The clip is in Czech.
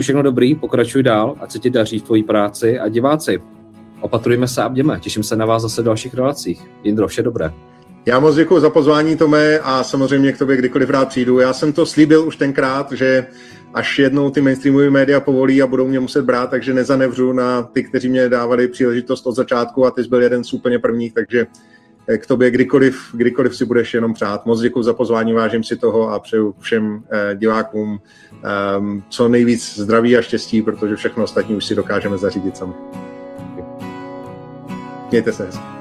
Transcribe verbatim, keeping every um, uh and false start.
všechno dobrý, pokračuj dál, ať se ti daří v tvojí práci a diváci. Opatrujme se a bděme. Těším se na vás zase v dalších relacích. Jindro, vše dobré. Já moc děkuji za pozvání, Tome, a samozřejmě k tobě kdykoliv rád přijdu. Já jsem to slíbil už tenkrát, že až jednou ty mainstreamové média povolí a budou mě muset brát, takže nezanevřu na ty, kteří mě dávali příležitost od začátku, a ty jsi byl jeden z úplně prvních, takže k tobě kdykoliv, kdykoliv si budeš jenom přát. Moc děkuji za pozvání, vážím si toho a přeju všem divákům co nejvíc zdraví a štěstí, protože všechno ostatní už si dokážeme zařídit sami. Mějte se hezky.